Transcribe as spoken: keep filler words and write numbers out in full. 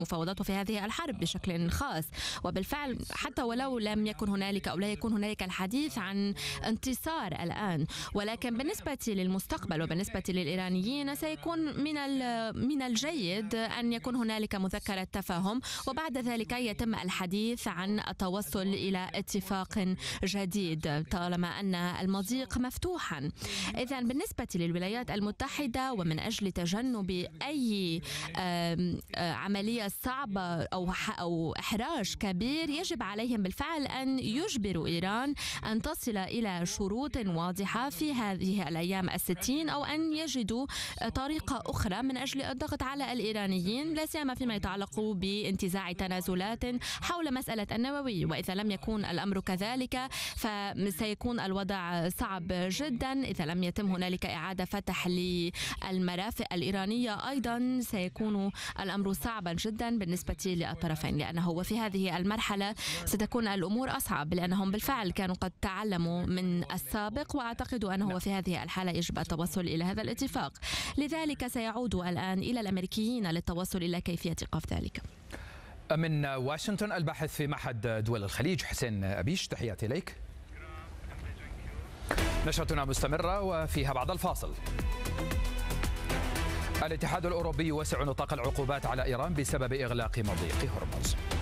مفاوضات في هذه الحرب بشكل خاص. وبالفعل حتى ولو لم يكن هنالك أو لا يكون هنالك الحديث عن انتصار الآن، ولكن بالنسبة للمستقبل وبالنسبة للإيرانيين سيكون من من الجيد أن يكون هنالك مذكرة تفاهم، وبعد ذلك يتم الحديث عن التوصل إلى اتفاق جديد طالما أن المضيق مفتوحا. إذا بالنسبة للولايات المتحدة ومن أجل تجنب أي عملية صعبة أو أو إحراج كبير، يجب عليهم بالفعل أن يجبروا إيران أن تصل إلى شروط واضحة في هذه الأيام الستين، أو أن يجدوا طريقة أخرى من أجل الضغط على الإيرانيين، لا سيما فيما يتعلق بانتزاع تنازلات حول مسألة النووي. وإذا لم يكون الأمر كذلك فسيكون الوضع صعب جدا. إذا لم يتم هنالك إعادة فتح للمرافق الإيرانية أيضا سيكون الأمر صعبا جدا بالنسبة للطرفين، لأنه وفي هذه المرحلة ستكون الأمور أصعب، لأنهم بالفعل كانوا قد تعلموا من السابق، وأعتقد أنه في هذه الحالة يجب التوصل إلى هذا الاتفاق. لذلك سيعود الآن إلى الأمريكيين للتوصل إلى كيفية إيقاف ذلك. من واشنطن الباحث في معهد دول الخليج حسين أبيش، تحياتي إليك. نشرتنا مستمرة وفيها بعد الفاصل. الاتحاد الأوروبي يوسع نطاق العقوبات على إيران بسبب إغلاق مضيق هرمز.